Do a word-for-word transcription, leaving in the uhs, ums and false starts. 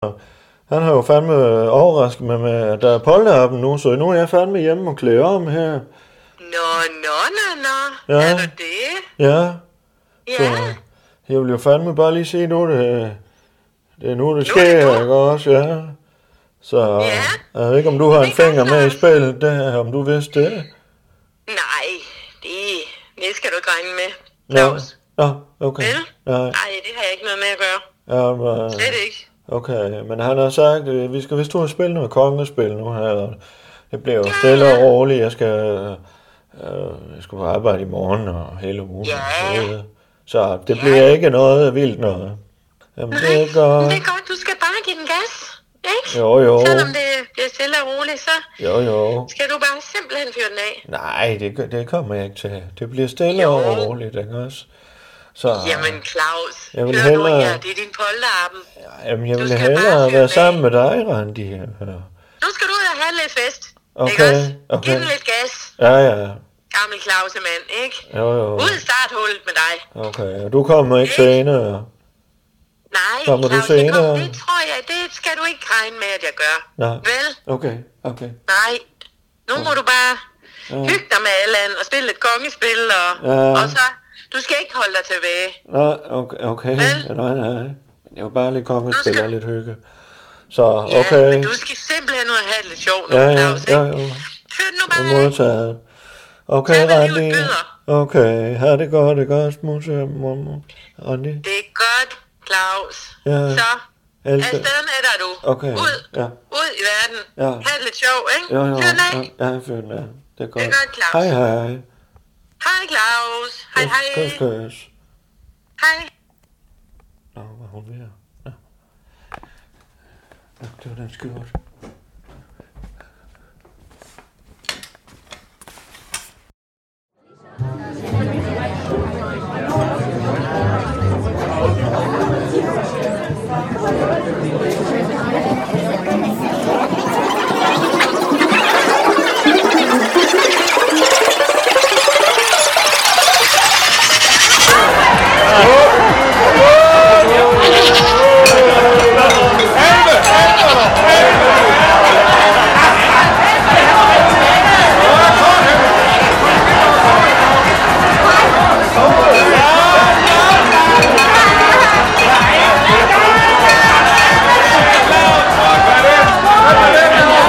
Han har jo fandme overrasket mig med, at der er polterappen nu, så nu er jeg fandme hjemme og klæder om her. Nå, nå, nå, nå. Ja. Er du det? Ja. Ja. Så jeg vil jo fandme bare lige se nu, det, det er nu, det Nu sker, er det på. ikke også? Ja. Så Ja. jeg ved ikke, om du har en Det er finger godt, med i Lars. spillet, det her, om du vidste det. Nej, det, det skal du ikke regne med, Nå, Claus. Nå, okay. Vel? Nej, Nej, det har jeg ikke noget med at gøre. ja, men, Slet ikke. okay, men han har sagt, at vi skal vist ud og spille noget kongespil nu her. og Det bliver jo Ja, stille og ja. roligt. Jeg skal, øh, jeg skal på arbejde i morgen og hele ugen. Ja. Og så, videre. Så det Ja. bliver ikke noget vildt noget. Jamen, det er Men godt. det er godt, du skal bare give den gas, ikke? Jo, jo. Selvom det bliver stille og roligt, så Jo, jo. skal du bare simpelthen fyre den af. Nej, det, gør- det kommer jeg ikke til. Det bliver stille Jo. og roligt, ikke også? Så, Jamen, Claus, Jeg vil hør nu hellere- her, det er din polterappen. jamen, jeg du ville skal bare hellere fyre være den sammen af. med dig, Randi. Ja. Nu skal du ud og have lidt fest, ikke Okay, også? okay. Giv den lidt gas, Ja, ja. gammel Clausemand, ikke? Jo, jo. Ud i starthullet med dig. Okay, og du kommer ikke senere. Nej, Kommer du Claus, det, senere? kom, det tror jeg, det skal du ikke regne med, at jeg gør. Nej. Vel? Okay, okay. Nej. Nu må du bare Ja. hygge dig med Allan og spille lidt kongespil, og, Ja. og så, du skal ikke holde dig tilbage. Nej, okay, okay. Vel? Ja, nej, nej. Det var bare lidt kongespil Nu skal- og lidt hygge. Så, Ja, okay. men du skal simpelthen ud og have det lidt sjovt nu, Ja, ja, Claus, ja, ikke? jo. Fyr den nu Det bare er af. modtaget. Okay, Tag, hvad Randi. livet byder. Okay, ha' det godt, det godt, mose, mormor. Randi. Det er godt, Claus. Ja. Så, Elsker. afsted med dig, du. Okay, Ud, ja. ud i verden. Ja. Ha' det lidt sjov, ikke? Jo, jo, Fyr den af. ja, ja, fyr den af. Det er godt. godt, Claus. Hej, hej. Hej, Claus. Hej, hej. Kys, kys. Hej. Nå, hvad er hun ved? Nå. Nå, det var den skjort.